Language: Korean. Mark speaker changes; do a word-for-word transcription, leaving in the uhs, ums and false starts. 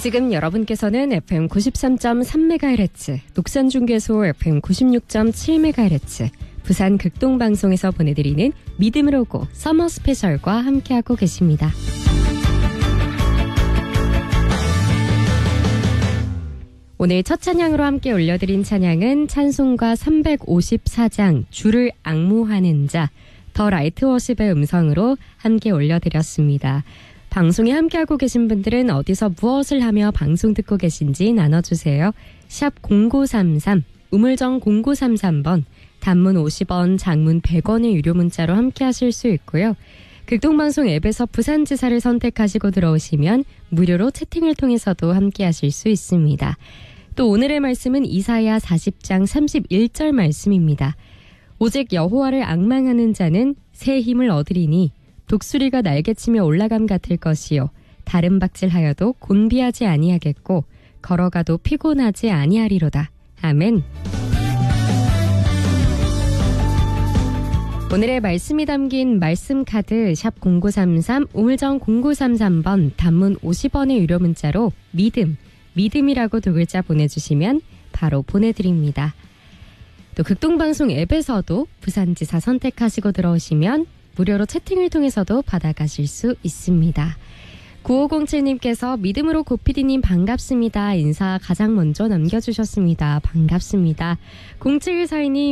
Speaker 1: 지금 여러분께서는 에프엠 구십삼 점 삼 메가헤르츠, 녹산중계소 에프엠 구십육 점 칠 메가헤르츠, 부산 극동방송에서 보내드리는 믿음으로 오고 서머 스페셜과 함께하고 계십니다. 오늘 첫 찬양으로 함께 올려드린 찬양은 찬송가 삼백오십사 장 주를 앙모하는 자, 더 라이트 워십의 음성으로 함께 올려드렸습니다. 방송에 함께하고 계신 분들은 어디서 무엇을 하며 방송 듣고 계신지 나눠주세요. 샵 공구삼삼, 우물정 공구삼삼 번, 단문 오십 원, 장문 백 원의 유료 문자로 함께하실 수 있고요. 극동방송 앱에서 부산지사를 선택하시고 들어오시면 무료로 채팅을 통해서도 함께하실 수 있습니다. 또 오늘의 말씀은 이사야 사십 장 삼십일 절 말씀입니다. 오직 여호와를 앙망하는 자는 새 힘을 얻으리니 독수리가 날개치며 올라감 같을 것이요 다른 박질하여도 곤비하지 아니하겠고 걸어가도 피곤하지 아니하리로다. 아멘. 오늘의 말씀이 담긴 말씀 카드 샵 공구삼삼, 우물정 공구삼삼 번, 단문 오십 원의 유료 문자로 믿음, 믿음이라고 두 글자 보내주시면 바로 보내드립니다. 또 극동방송 앱에서도 부산지사 선택하시고 들어오시면 무료로 채팅을 통해서도 받아가실 수 있습니다. 구오공칠 님께서 믿음으로 고피디님 반갑습니다. 인사 가장 먼저 남겨주셨습니다. 반갑습니다. 공칠사이 님